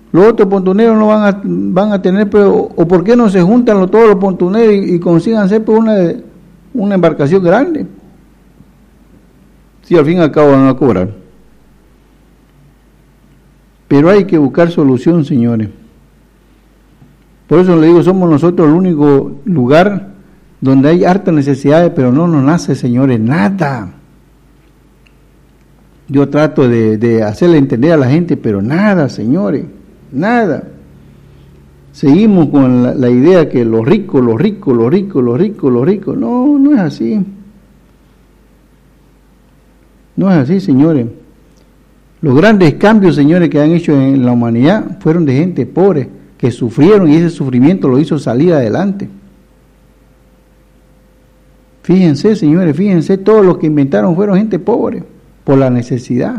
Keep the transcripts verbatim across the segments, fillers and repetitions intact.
Los otros pontoneros no van a, van a tener, pero, o por qué no se juntan los, todos los pontoneros y, y consigan hacer pues, una, una embarcación grande. Si al fin y al cabo van a cobrar. Pero hay que buscar solución, señores. Por eso le digo, somos nosotros el único lugar donde hay hartas necesidades, pero no nos nace, señores, nada. Yo trato de, de hacerle entender a la gente, pero nada, señores, nada. Seguimos con la, la idea que los ricos, los ricos, los ricos, los ricos, los ricos. No, no es así. No es así, señores. Los grandes cambios, señores, que han hecho en la humanidad fueron de gente pobre, que sufrieron y ese sufrimiento lo hizo salir adelante. Fíjense, señores, fíjense, todos los que inventaron fueron gente pobre, por la necesidad.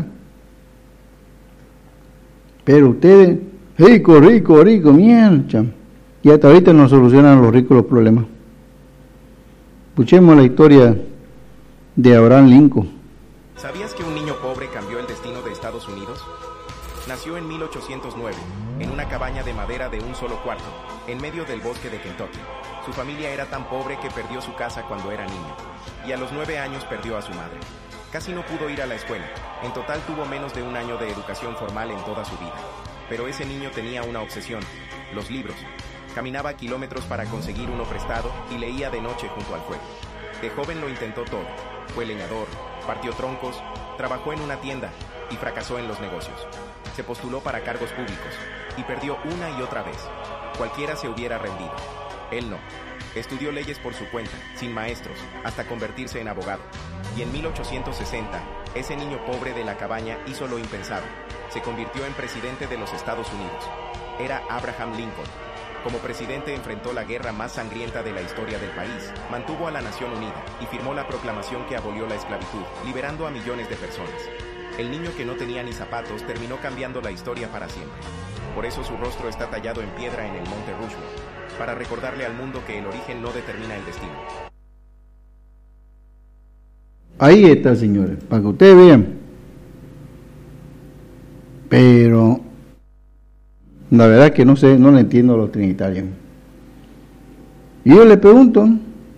Pero ustedes, rico, rico, rico, mierda, y hasta ahorita no solucionan los ricos los problemas. Escuchemos la historia de Abraham Lincoln. ¿Sabías que un niño pobre cambió el destino de Estados Unidos? Nació en mil ochocientos nueve, en una cabaña de madera de un solo cuarto, en medio del bosque de Kentucky. Su familia era tan pobre que perdió su casa cuando era niño, y a los nueve años perdió a su madre. Casi no pudo ir a la escuela, en total tuvo menos de un año de educación formal en toda su vida. Pero ese niño tenía una obsesión, los libros. Caminaba kilómetros para conseguir uno prestado y leía de noche junto al fuego. De joven lo intentó todo, fue leñador, partió troncos, trabajó en una tienda y fracasó en los negocios. Se postuló para cargos públicos y perdió una y otra vez. Cualquiera se hubiera rendido. Él no. Estudió leyes por su cuenta, sin maestros, hasta convertirse en abogado. Y en mil ochocientos sesenta, ese niño pobre de la cabaña hizo lo impensado. Se convirtió en presidente de los Estados Unidos. Era Abraham Lincoln. Como presidente enfrentó la guerra más sangrienta de la historia del país, mantuvo a la nación unida y firmó la proclamación que abolió la esclavitud, liberando a millones de personas. El niño que no tenía ni zapatos terminó cambiando la historia para siempre. Por eso su rostro está tallado en piedra en el monte Rushmore, para recordarle al mundo que el origen no determina el destino. Ahí está, señores, para que ustedes vean. Pero la verdad que no sé, no le entiendo a los trinitarios. Y yo le pregunto,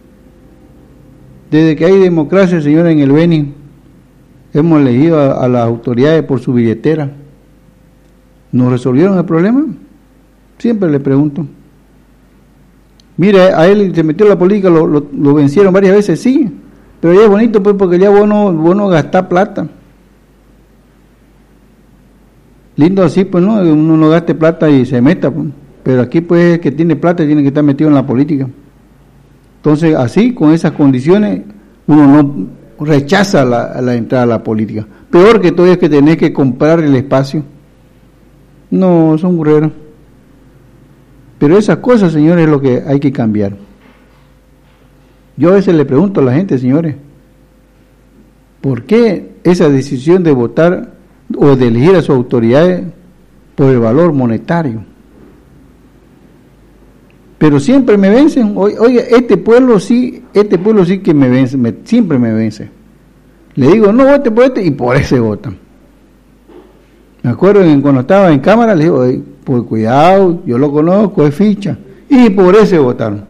desde que hay democracia, señores, en el Beni, hemos elegido a, a las autoridades por su billetera. ¿Nos resolvieron el problema? Siempre le pregunto. Mire, a él se metió en la política, lo, lo, lo vencieron varias veces, sí, pero ya es bonito pues porque ya vos no, vos no gastás plata. Lindo así, pues no, uno no gaste plata y se meta, pues. Pero aquí pues el que tiene plata tiene que estar metido en la política. Entonces así, con esas condiciones, uno no rechaza la, la entrada a la política. Peor que todo es que tenés que comprar el espacio. No, son burreros. Pero esas cosas, señores, es lo que hay que cambiar. Yo a veces le pregunto a la gente, señores, ¿por qué esa decisión de votar o de elegir a sus autoridades por el valor monetario? Pero siempre me vencen. Oye, este pueblo sí, este pueblo sí que me vence, me, siempre me vence. Le digo, no vote por este, y por ese votan. Me acuerdo que cuando estaba en cámara, le digo, pues cuidado, yo lo conozco, es ficha. Y por ese votaron.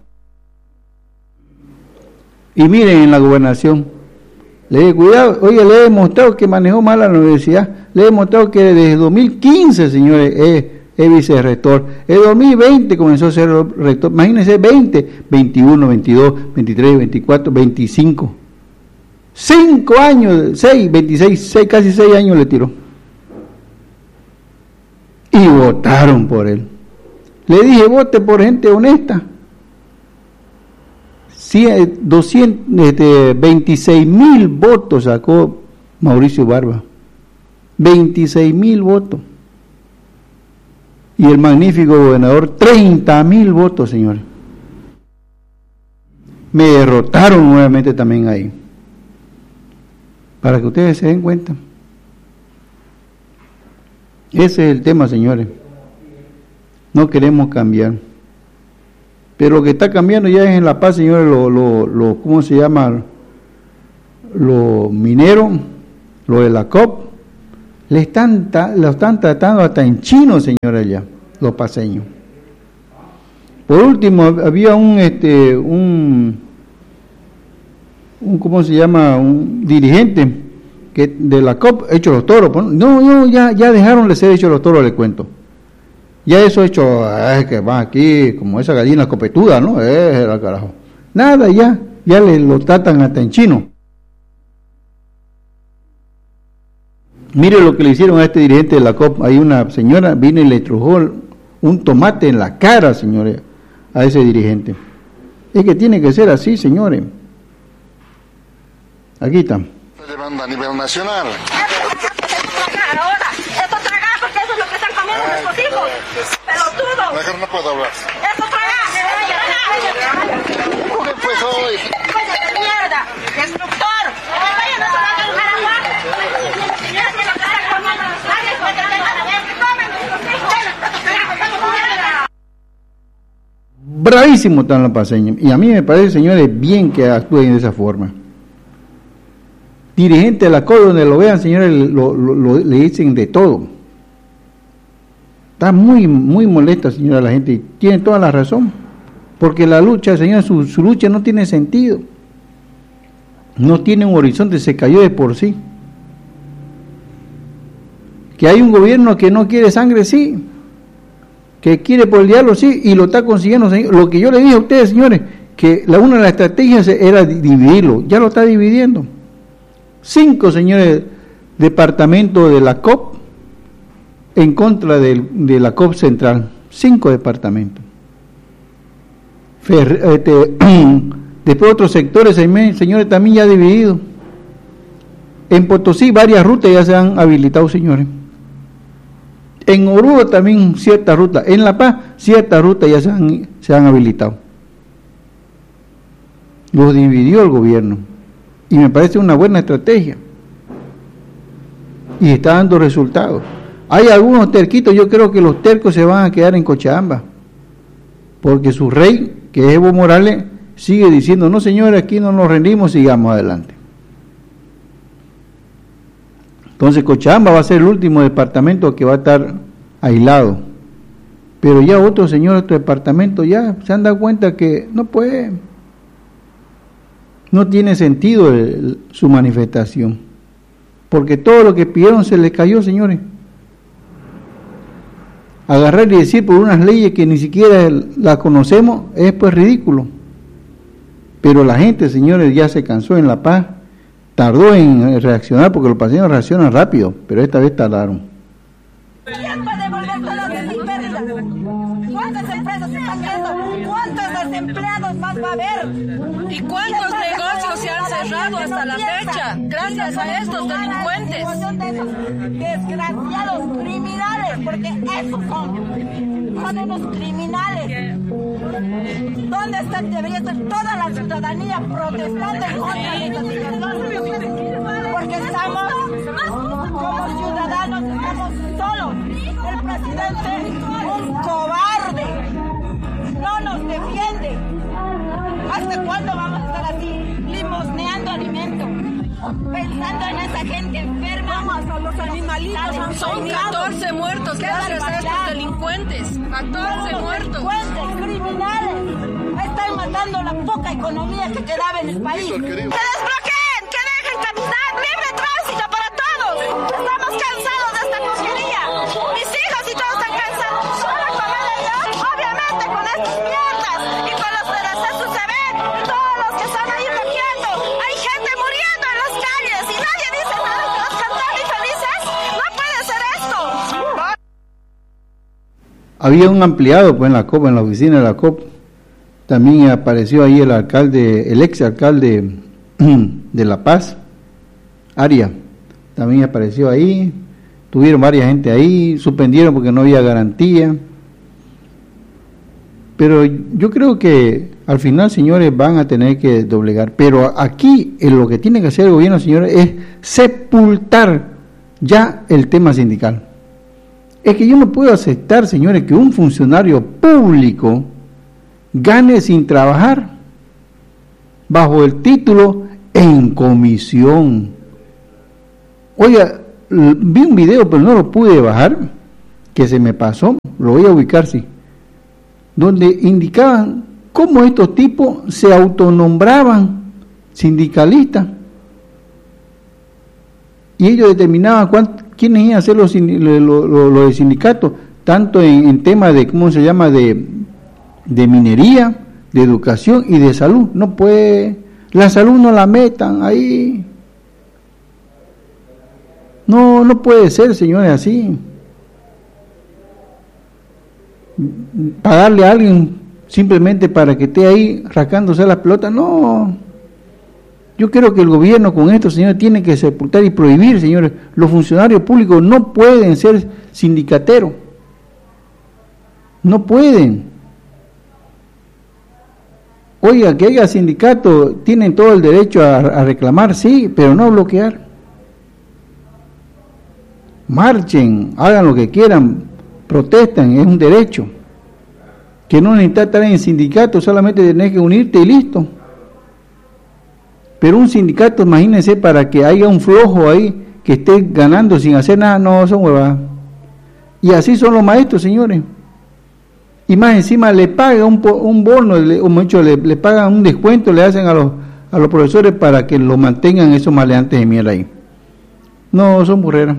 Y miren en la gobernación, le digo, cuidado, oye, le he demostrado que manejó mal la universidad, le he demostrado que desde dos mil quince, señores, es, es vicerrector. En dos mil veinte comenzó a ser rector, imagínense, veinte, veintiuno, veintidós, veintitrés, veinticuatro, veinticinco. Cinco años, seis, veintiséis, seis, casi seis años le tiró. Y votaron por él. Le dije, vote por gente honesta. Sí, doscientos, este, veintiséis mil votos sacó Mauricio Barba. veintiséis mil votos. Y el magnífico gobernador, treinta mil votos, señores. Me derrotaron nuevamente también ahí. Para que ustedes se den cuenta. Ese es el tema, señores. No queremos cambiar. Pero lo que está cambiando ya es en La Paz, señores, lo, lo, lo, ¿cómo se llama? Los mineros, lo de la C O P, le están, lo están tratando hasta en chino, señores, allá, los paseños. Por último, había un, este, un, un, ¿cómo se llama? Un dirigente que de la C O P, hecho los toros. No, no, ya, ya dejaron de ser hecho los toros, le cuento. Ya eso hecho, es que va aquí, como esa gallina copetuda, ¿no? Es el carajo. Nada, ya, ya le lo tratan hasta en chino. Mire lo que le hicieron a este dirigente de la C O P. Ahí una señora vino y le trujó un tomate en la cara, señores, a ese dirigente. Es que tiene que ser así, señores. Aquí está. Llevando a nivel nacional. Ahora, esto tragar porque eso es lo que están comiendo nuestros hijos. Pelotudo. Mejor no puedo hablar. Esto tragar. ¿Qué pues hoy? ¡Cállate, mierda! ¡Destructor! ¡Vayan a sonar el Jaraguá! Bravísimo están los paseños. Y a mí me parece, señores, bien que actúen de esa forma. Dirigente de la C O D, donde lo vean, señores, lo, lo, lo, le dicen de todo. Está muy, muy molesta, señora, la gente, y tiene toda la razón. Porque la lucha, señora, su, su lucha no tiene sentido. No tiene un horizonte, se cayó de por sí. Que hay un gobierno que no quiere sangre, sí. Que quiere por el diablo, sí, y lo está consiguiendo. Señor. Lo que yo le dije a ustedes, señores, que la, una de las estrategias era dividirlo, ya lo está dividiendo. Cinco, señores, departamentos de la C O P en contra de, de la C O P central. Cinco departamentos. Fer, este, después otros sectores, señores, también ya divididos. En Potosí varias rutas ya se han habilitado, señores. En Oruro también ciertas rutas. En La Paz ciertas rutas ya se han, se han habilitado. Los dividió el gobierno. Y me parece una buena estrategia. Y está dando resultados. Hay algunos terquitos, yo creo que los tercos se van a quedar en Cochabamba. Porque su rey, que es Evo Morales, sigue diciendo, no señores, aquí no nos rendimos, sigamos adelante. Entonces Cochabamba va a ser el último departamento que va a estar aislado. Pero ya otros señores, otros departamentos ya se han dado cuenta que no puede, no tiene sentido el, su manifestación. Porque todo lo que pidieron se les cayó, señores. Agarrar y decir por unas leyes que ni siquiera las conocemos es pues ridículo. Pero la gente, señores, ya se cansó. En La Paz tardó en reaccionar porque los paseños reaccionan rápido, pero esta vez tardaron. ¿Quién va a devolver todas esas pérdidas? ¿Cuántas empresas se están viendo? ¿Cuántos desempleados más va a haber? ¿Y cuántos negocios se han cerrado hasta la fecha gracias a estos delincuentes? Desgraciados criminales, porque esos son, son unos criminales. ¿Dónde está, debería estar toda la ciudadanía protestando en contra de estas situaciones? Porque estamos, como ciudadanos, estamos solos. El presidente es un cobarde, no nos defiende. ¿Hasta cuándo vamos a estar así, limosneando alimento? Pensando en esa gente enferma, a los animalitos. Son catorce muertos gracias a estos delincuentes. catorce muertos. Delincuentes, criminales. Están matando la poca economía que quedaba en el país. ¡Que desbloqueen! ¡Que dejen caminar! ¡Libre tránsito para todos! Estamos cansados de esta porquería. Mis hijos y todos están cansados. Solo con ellos, obviamente con estas mierdas y con los pedazos se ven. Todos los que están ahí bloqueando. Hay gente muriendo en las calles y nadie dice nada de los cantantes felices. No puede ser esto. Había un ampliado pues en la C O P, en la oficina de la C O P. También apareció ahí el alcalde, el ex alcalde de La Paz, Aria, también apareció ahí. Tuvieron varias gente ahí, suspendieron porque no había garantía. Pero yo creo que al final, señores, van a tener que doblegar. Pero aquí eh, lo que tiene que hacer el gobierno, señores, es sepultar ya el tema sindical. Es que yo no puedo aceptar, señores, que un funcionario público gane sin trabajar bajo el título en comisión. Oiga, vi un video, pero no lo pude bajar, que se me pasó, lo voy a ubicar, sí, donde indicaban cómo estos tipos se autonombraban sindicalistas y ellos determinaban cuánto, quiénes iban a ser los, los, los, los sindicatos, tanto en, en temas de, ¿cómo se llama?, de, de minería, de educación y de salud. No puede, la salud no la metan ahí. No, no puede ser, señores, así. Pagarle a alguien simplemente para que esté ahí rascándose las pelotas, no. Yo creo que el gobierno con esto, señores, tiene que sepultar y prohibir, señores. Los funcionarios públicos no pueden ser sindicateros. No pueden. Oiga, que haya sindicato, tienen todo el derecho a, a reclamar, sí, pero no a bloquear. Marchen, hagan lo que quieran, protestan, es un derecho. Que no necesitas estar en sindicato, solamente tenés que unirte y listo. Pero un sindicato, imagínense, para que haya un flojo ahí que esté ganando sin hacer nada, no, son huevadas. Y así son los maestros, señores. Y más encima le pagan un, un bono, le, o mucho, le, le pagan un descuento, le hacen a los, a los profesores para que lo mantengan esos maleantes de mierda ahí. No, son burreras.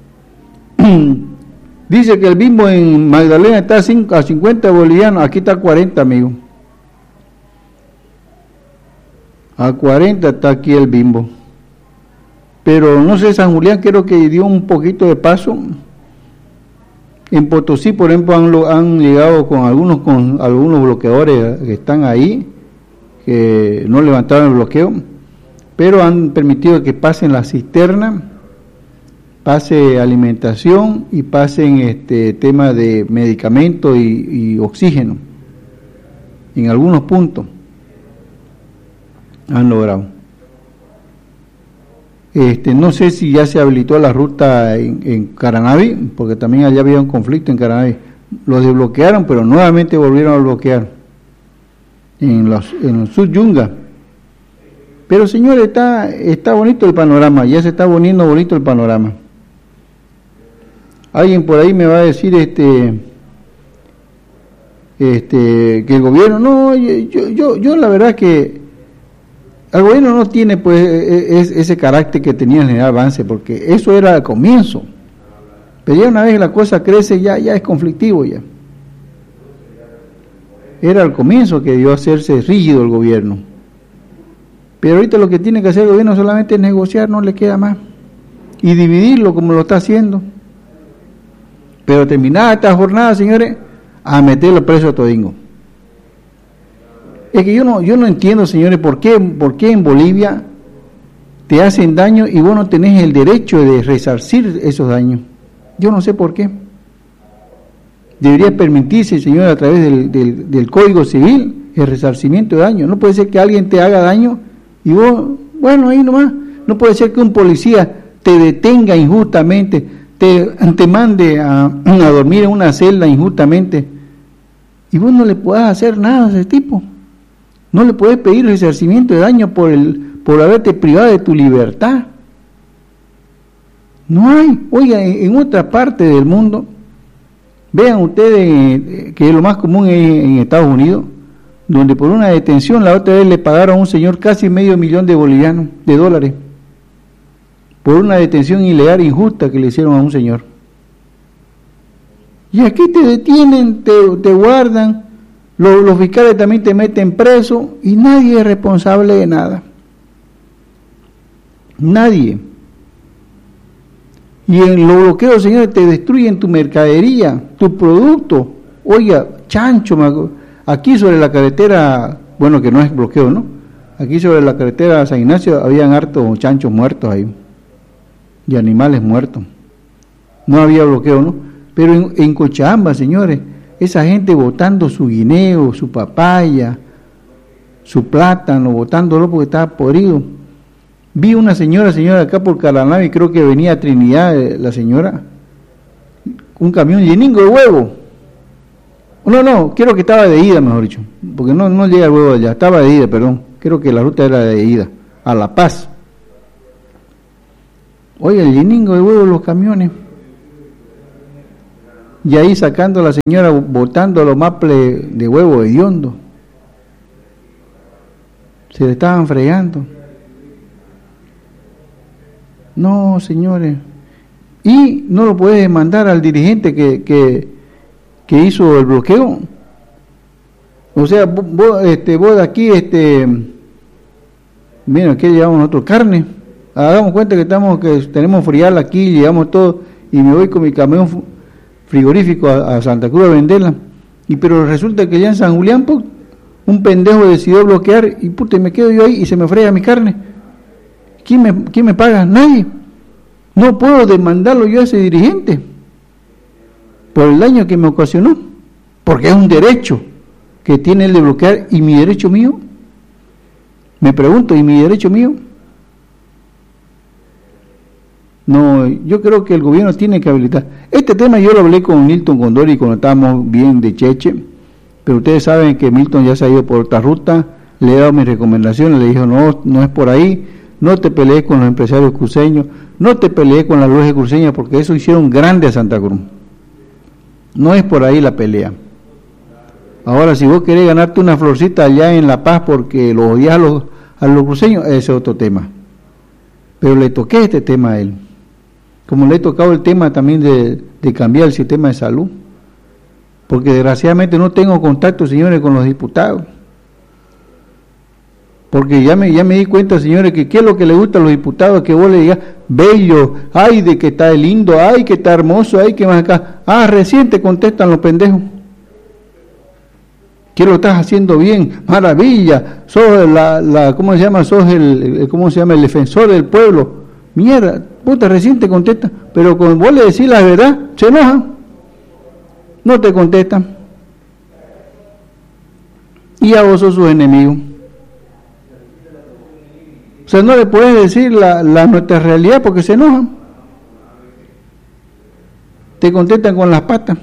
Dice que el Bimbo en Magdalena está a cincuenta bolivianos, aquí está a cuarenta, amigo. A cuarenta está aquí el Bimbo. Pero no sé, San Julián creo que dio un poquito de paso. En Potosí, por ejemplo, han, han llegado con algunos con algunos bloqueadores que están ahí, que no levantaron el bloqueo, pero han permitido que pasen la cisterna, pase alimentación y pasen este tema de medicamentos y, y oxígeno. En algunos puntos han logrado. Este, no sé si ya se habilitó la ruta en, en Caranavi, porque también allá había un conflicto en Caranavi. Lo desbloquearon, pero nuevamente volvieron a bloquear en los en los Sud-Yunga. Pero señores, está está bonito el panorama, ya se está poniendo bonito el panorama. Alguien por ahí me va a decir este este que el gobierno, no, yo yo yo la verdad que el gobierno no tiene pues es, ese carácter que tenía el general Vance, porque eso era al comienzo. Pero ya una vez que la cosa crece, ya ya es conflictivo ya. Era al comienzo que debió hacerse rígido el gobierno. Pero ahorita lo que tiene que hacer el gobierno solamente es negociar, no le queda más. Y dividirlo como lo está haciendo. Pero terminada esta jornada, señores, a meterlo preso a todingo. Es que yo no yo no entiendo, señores, por qué por qué en Bolivia te hacen daño y vos no tenés el derecho de resarcir esos daños. Yo no sé por qué. Debería permitirse, señor, a través del, del, del Código Civil, el resarcimiento de daño. No puede ser que alguien te haga daño y vos, bueno, ahí nomás. No puede ser que un policía te detenga injustamente, te, te mande a, a dormir en una celda injustamente y vos no le puedas hacer nada a ese tipo. No le puedes pedir resarcimiento de daño por el por haberte privado de tu libertad. No hay. Oiga, en, en otra parte del mundo, vean ustedes que lo más común es en Estados Unidos, donde por una detención la otra vez le pagaron a un señor casi medio millón de bolivianos, de dólares, por una detención ilegal e injusta que le hicieron a un señor. Y aquí te detienen, te, te guardan, los, los fiscales también te meten preso y nadie es responsable de nada. Nadie. Y en los bloqueos, señores, te destruyen tu mercadería, tu producto. Oiga, chancho, aquí sobre la carretera, bueno, que no es bloqueo, ¿no? Aquí sobre la carretera San Ignacio habían hartos chanchos muertos ahí, y animales muertos. No había bloqueo, ¿no? Pero en, en Cochabamba, señores, esa gente botando su guineo, su papaya, su plátano, botándolo porque estaba podrido. Vi una señora, señora, acá por Caranavi, creo que venía a Trinidad, eh, la señora, un camión lleningo de huevo. No, no, creo que estaba de ida, mejor dicho, porque no, no llega el huevo allá, estaba de ida, perdón, creo que la ruta era de ida, a La Paz. Oye, el lleningo de huevos los camiones. Y ahí sacando a la señora, botando los maples de huevo hediondo. Se le estaban fregando. No, señores. Y no lo puedes mandar al dirigente que, que, que hizo el bloqueo. O sea, vos, este, vos de aquí, este, miren, aquí llevamos nosotros carne. Hagamos cuenta que estamos, que tenemos frial aquí, llevamos todo, y me voy con mi camión frigorífico a, a Santa Cruz a venderla. Y pero resulta que ya en San Julián, pues, un pendejo decidió bloquear y puta, me quedo yo ahí y se me frega mi carne. ¿Quién me, quién me paga? Nadie. No puedo demandarlo yo a ese dirigente por el daño que me ocasionó, porque es un derecho que tiene él de bloquear. ¿Y mi derecho mío? Me pregunto, ¿y mi derecho mío? No, yo creo que el gobierno tiene que habilitar. Este tema yo lo hablé con Milton Condori cuando estábamos bien de cheche, pero ustedes saben que Milton ya se ha ido por otra ruta, le he dado mis recomendaciones, le dijo, no, no es por ahí, no te pelees con los empresarios cruceños, no te pelees con las logias cruceñas, porque eso hicieron grande a Santa Cruz. No es por ahí la pelea. Ahora, si vos querés ganarte una florcita allá en La Paz porque lo odias a los, a los cruceños, ese es otro tema. Pero le toqué este tema a él. Como le he tocado el tema también de, de cambiar el sistema de salud. Porque desgraciadamente no tengo contacto, señores, con los diputados. Porque ya me, ya me di cuenta, señores, que qué es lo que le gusta a los diputados, que vos le digas, bello, ay, de que está lindo, ay, que está hermoso, ay, que más acá. Ah, recién te contestan los pendejos. Que lo estás haciendo bien, maravilla, sos la, la, ¿cómo se llama? Sos el, el, ¿cómo se llama? El defensor del pueblo. Mierda, puta, recién te contesta, pero cuando vos le decís la verdad, se enojan, no te contestan. Y a vos sos sus enemigos. O sea, no le puedes decir la, la nuestra realidad porque se enojan. Te contestan con las patas.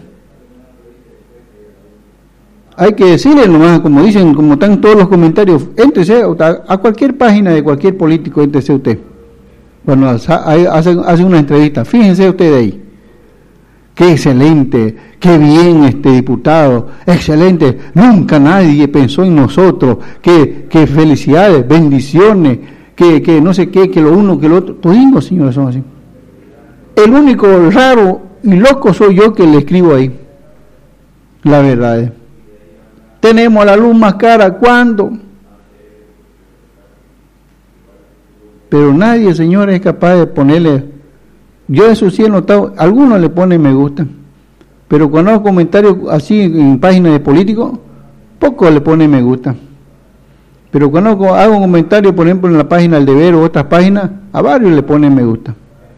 Hay que decirle nomás, como dicen, como están todos los comentarios, éntrese a, a cualquier página de cualquier político, éntrese usted. Cuando hace, hace una entrevista, fíjense usted ahí. Qué excelente, qué bien este diputado, excelente, nunca nadie pensó en nosotros, qué, qué felicidades, bendiciones, que, que no sé qué, que lo uno, que lo otro, todingo, señores, son así. El único raro y loco soy yo que le escribo ahí, la verdad es. Tenemos la luz más cara, ¿cuándo? Pero nadie, señores, es capaz de ponerle, yo eso sí he notado, algunos le ponen me gusta, pero cuando hago comentarios así en páginas de políticos, pocos le ponen me gusta. Pero cuando hago un comentario, por ejemplo, en la página del Deber o otras páginas, a varios le ponen me gusta.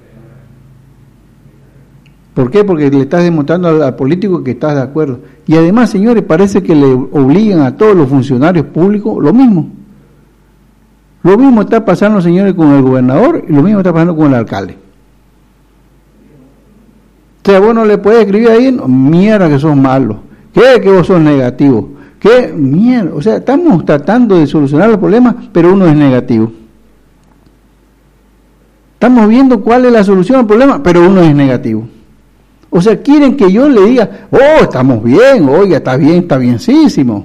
¿Por qué? Porque le estás demostrando al, al político que estás de acuerdo. Y además, señores, parece que le obligan a todos los funcionarios públicos lo mismo. Lo mismo está pasando, señores, con el gobernador y lo mismo está pasando con el alcalde. O sea, vos no le puedes escribir ahí, no, mierda que sos malo, ¿qué? Que vos sos negativo, ¿qué? Mierda, o sea, estamos tratando de solucionar los problemas, pero uno es negativo. Estamos viendo cuál es la solución al problema, pero uno es negativo. O sea, quieren que yo le diga, oh, estamos bien, oiga, está bien, está bienísimo.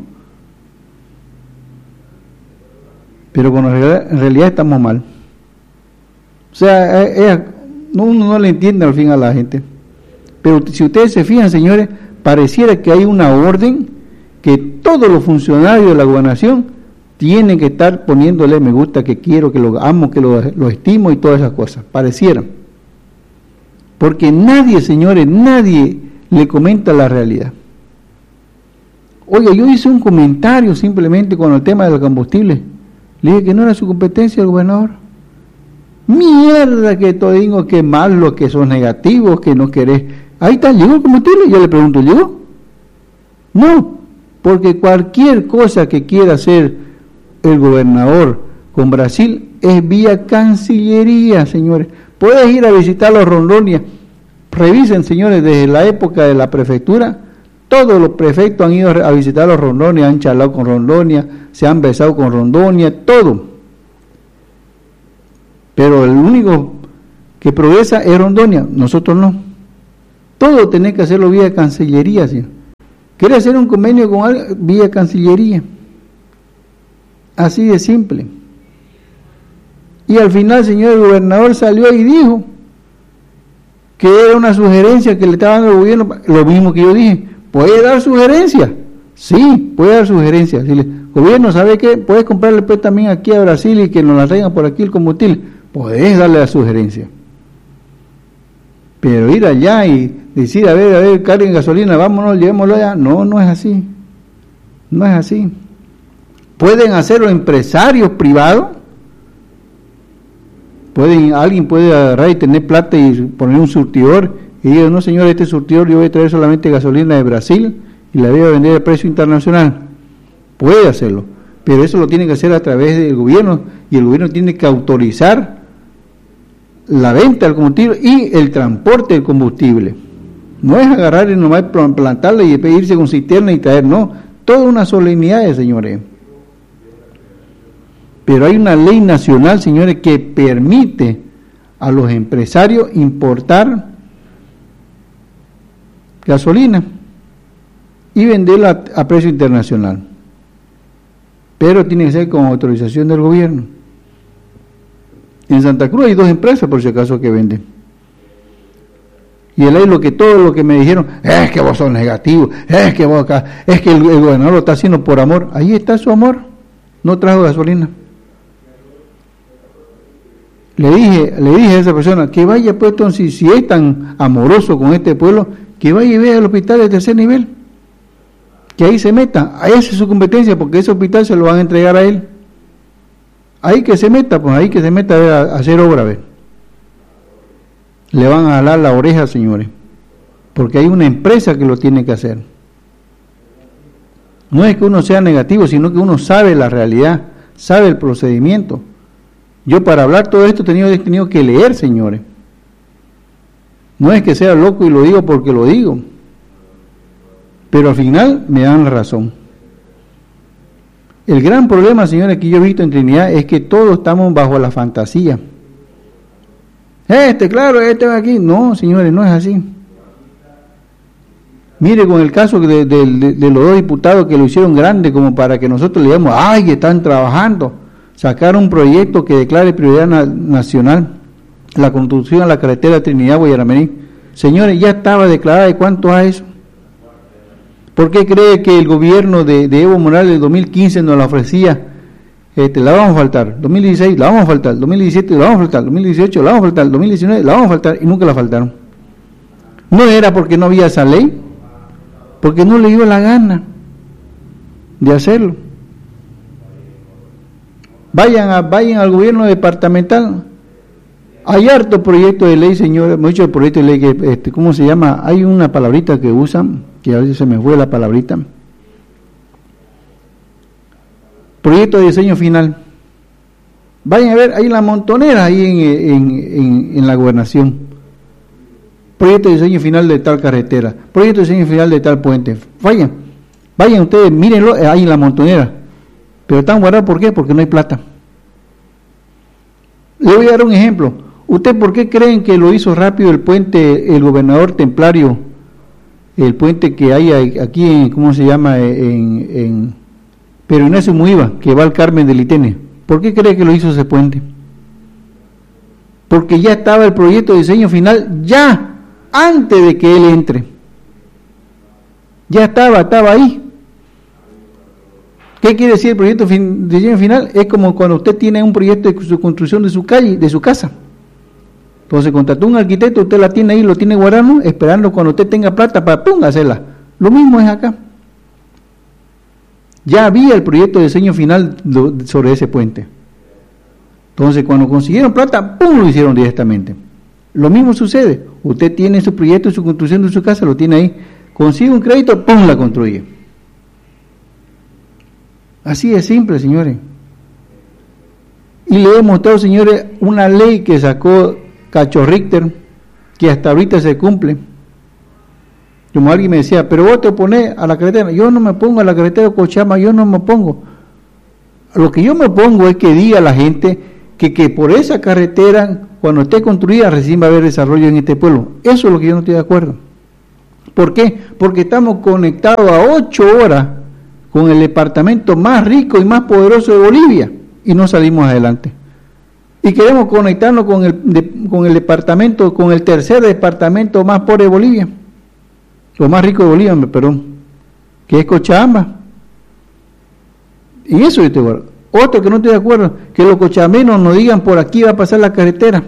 Pero cuando en realidad estamos mal. O sea, es, es, uno no le entiende al fin a la gente. Pero si ustedes se fijan, señores, pareciera que hay una orden que todos los funcionarios de la gobernación tienen que estar poniéndole me gusta, que quiero, que lo amo, que lo, lo estimo y todas esas cosas. Pareciera. Porque nadie, señores, nadie le comenta la realidad. Oiga, yo hice un comentario simplemente con el tema del combustible. Le dije que no era su competencia el gobernador. Mierda, que todo digo que malo, que son negativos, que no querés. Ahí está, ¿llegó el combustible? Yo le pregunto, ¿llegó? No, porque cualquier cosa que quiera hacer el gobernador con Brasil es vía Cancillería, señores. Puedes ir a visitar los Rondonias. Revisen, señores, desde la época de la prefectura, todos los prefectos han ido a visitar los Rondonias, han charlado con Rondonias, se han besado con Rondonias, todo. Pero el único que que progresa es Rondonia, nosotros no. Todo tenés que hacerlo vía Cancillería, señor. ¿Quiere hacer un convenio con alguien? Vía Cancillería. Así de simple. Y al final, señor, el gobernador salió y dijo que era una sugerencia que le estaba dando el gobierno, lo mismo que yo dije, ¿puede dar sugerencias? Sí, puede dar sugerencias. Si el gobierno sabe que puedes comprarle pues también aquí a Brasil y que nos la traigan por aquí el combustible, podés darle la sugerencia. Pero ir allá y decir, a ver, a ver, carguen gasolina, vámonos, llevémoslo allá, no, no es así. No es así. Pueden hacerlo empresarios privados. Pueden, alguien puede agarrar y tener plata y poner un surtidor y digo, no señor, este surtidor yo voy a traer solamente gasolina de Brasil y la voy a vender a precio internacional. Puede hacerlo, pero eso lo tiene que hacer a través del gobierno y el gobierno tiene que autorizar la venta del combustible y el transporte del combustible. No es agarrar y nomás plantarla y irse con cisterna y traer, no, toda una solemnidad, señores. Pero hay una ley nacional, señores, que permite a los empresarios importar gasolina y venderla a, a precio internacional. Pero tiene que ser con autorización del gobierno. En Santa Cruz hay dos empresas, por si acaso, que venden. Y el ahí lo que todo lo que me dijeron, es que vos sos negativo, es que vos acá, es que el, el gobernador lo está haciendo por amor. Ahí está su amor, no trajo gasolina. Le dije, le dije a esa persona que vaya, pues entonces, si es tan amoroso con este pueblo, que vaya y vea el hospital de tercer nivel, que ahí se meta, a esa es su competencia, porque ese hospital se lo van a entregar a él. Ahí que se meta, pues ahí que se meta a, ver, a hacer obra, a ver. Le van a jalar la oreja, señores, porque hay una empresa que lo tiene que hacer. No es que uno sea negativo, sino que uno sabe la realidad, sabe el procedimiento. Yo para hablar todo esto he tenido, he tenido que leer, señores. No es que sea loco y lo digo porque lo digo, pero al final me dan la razón. El gran problema, señores, que yo he visto en Trinidad es que todos estamos bajo la fantasía. Este, claro, este va aquí. No, señores, no es así. Mire, con el caso de, de, de, de los dos diputados que lo hicieron grande como para que nosotros le digamos, ¡ay, están trabajando! Sacaron un proyecto que declare prioridad na- nacional la construcción de la carretera Trinidad-Guayaramerí. Señores, ya estaba declarada. ¿De cuánto a eso? ¿Por qué cree que el gobierno de, de Evo Morales del dos mil quince nos la ofrecía? Este, la vamos a faltar, dos mil dieciséis la vamos a faltar, dos mil diecisiete la vamos a faltar, dos mil dieciocho la vamos a faltar, dos mil diecinueve la vamos a faltar, y nunca la faltaron. No era porque no había esa ley, porque no le dio la gana de hacerlo. Vayan a, vayan al gobierno departamental. Hay harto proyecto de ley, señores, muchos proyectos de ley que, este, ¿cómo se llama? Hay una palabrita que usan, que a veces se me fue la palabrita. Proyecto de diseño final. Vayan a ver, hay la montonera ahí en, en, en, en la gobernación. Proyecto de diseño final de tal carretera, proyecto de diseño final de tal puente. Vayan, vayan ustedes, mírenlo ahí en la montonera. Pero están guardados, ¿por qué? Porque no hay plata. Le voy a dar un ejemplo. ¿Usted por qué creen que lo hizo rápido el puente, el gobernador templario, el puente que hay aquí en, ¿cómo se llama? En, en Pedro Ignacio Muiva, que va al Carmen del Itene. ¿Por qué cree que lo hizo ese puente? Porque ya estaba el proyecto de diseño final, ya, antes de que él entre. Ya estaba, estaba ahí. ¿Qué quiere decir el proyecto de diseño final? Es como cuando usted tiene un proyecto de su construcción de su calle, de su casa. Entonces contrató un arquitecto, usted la tiene ahí, lo tiene guardado, esperando cuando usted tenga plata para pum, hacerla. Lo mismo es acá. Ya había el proyecto de diseño final sobre ese puente. Entonces cuando consiguieron plata, pum, lo hicieron directamente. Lo mismo sucede. Usted tiene su proyecto, su construcción de su casa, lo tiene ahí. Consigue un crédito, pum, la construye. Así de simple, señores. Y le he mostrado, señores, una ley que sacó Cacho Richter, que hasta ahorita se cumple. Como alguien me decía, pero vos te opones a la carretera. Yo no me pongo a la carretera de Cochama, yo no me pongo. Lo que yo me pongo es que diga a la gente que, que por esa carretera, cuando esté construida, recién va a haber desarrollo en este pueblo. Eso es lo que yo no estoy de acuerdo. ¿Por qué? Porque estamos conectados a ocho horas con el departamento más rico y más poderoso de Bolivia y no salimos adelante. Y queremos conectarnos con el, de, con el departamento, con el tercer departamento más pobre de Bolivia, o más rico de Bolivia, perdón, que es Cochabamba. Y eso yo estoy de acuerdo. Otro que no estoy de acuerdo, que los cochabambinos nos digan por aquí va a pasar la carretera.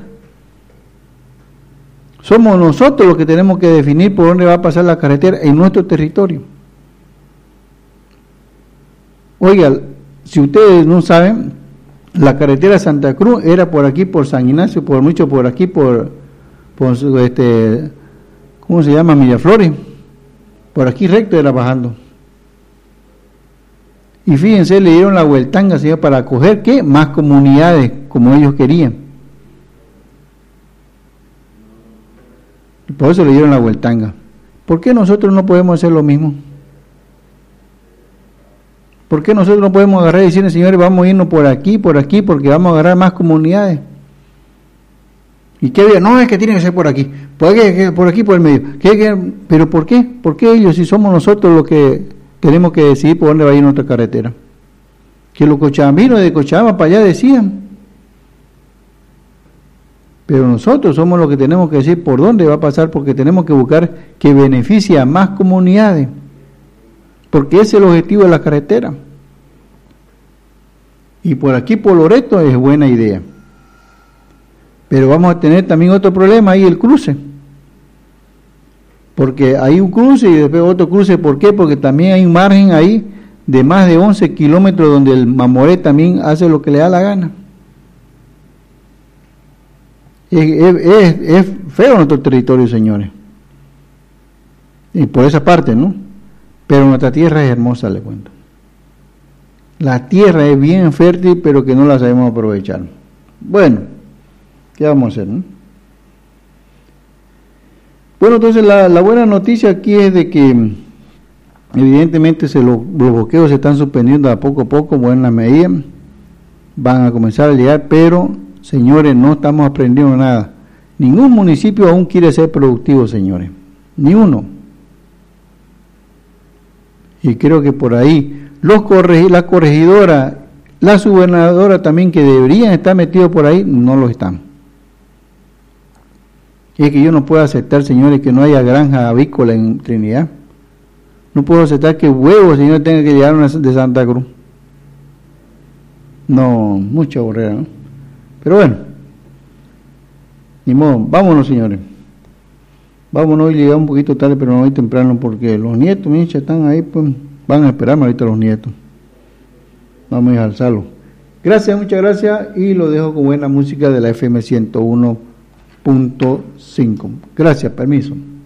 Somos nosotros los que tenemos que definir por dónde va a pasar la carretera en nuestro territorio. Oiga, si ustedes no saben, la carretera Santa Cruz era por aquí, por San Ignacio, por mucho por aquí, por, por este, ¿cómo se llama? Miraflores. Por aquí recto era bajando. Y fíjense, le dieron la vueltanga, señor, para acoger, ¿qué? Más comunidades, como ellos querían. Y por eso le dieron la vueltanga. ¿Por qué nosotros no podemos hacer lo mismo? ¿Por qué nosotros no podemos agarrar y decirle, señores, vamos a irnos por aquí, por aquí, porque vamos a agarrar más comunidades? ¿Y qué bien? No, es que tiene que ser por aquí, por aquí, por aquí, por el medio. ¿Qué, qué? ¿Pero por qué? ¿Por qué ellos, si somos nosotros los que tenemos que decidir por dónde va a ir nuestra carretera? Que los cochabambinos de Cochabamba para allá decían. Pero nosotros somos los que tenemos que decir por dónde va a pasar, porque tenemos que buscar que beneficie a más comunidades. Porque ese es el objetivo de la carretera. Y por aquí, por Loreto, es buena idea. Pero vamos a tener también otro problema ahí, el cruce. Porque hay un cruce y después otro cruce. ¿Por qué? Porque también hay un margen ahí de más de once kilómetros donde el Mamoré también hace lo que le da la gana. Es, es, es feo nuestro territorio, señores. Y por esa parte, ¿no? Pero nuestra tierra es hermosa, le cuento. La tierra es bien fértil, pero que no la sabemos aprovechar. Bueno, ¿qué vamos a hacer, no? Bueno, entonces la, la buena noticia aquí es de que evidentemente se lo, los bloqueos se están suspendiendo a poco a poco, buena medida, van a comenzar a llegar, pero señores, no estamos aprendiendo nada. Ningún municipio aún quiere ser productivo, señores, ni uno. Y creo que por ahí los corregi, la corregidora, la subgobernadora también, que deberían estar metidos por ahí, no lo están. Y es que yo no puedo aceptar, señores, que no haya granja avícola en Trinidad. No puedo aceptar que huevos, señores, tengan que llegar de Santa Cruz. No, mucha borrera, ¿no? Pero bueno, ni modo, vámonos, señores. Vámonos, hoy llegamos un poquito tarde, pero no hoy temprano, porque los nietos, mis hijas, están ahí, pues van a esperarme ahorita los nietos. Vamos a ir a alzarlo. Gracias, muchas gracias, y lo dejo con buena música de la F M ciento uno punto cinco. Gracias, permiso.